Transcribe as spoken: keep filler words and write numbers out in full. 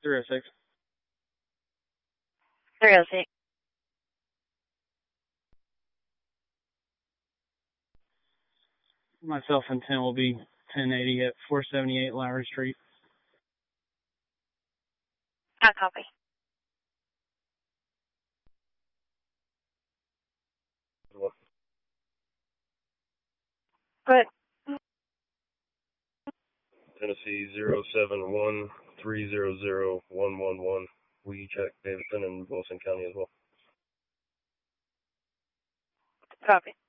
three oh six. three oh six. Myself and Tim will be ten eighty at four seventy-eight Lowry Street. I copy. Good. Tennessee zero seven one three zero zero one one one. We check Davidson and Wilson County as well. Copy.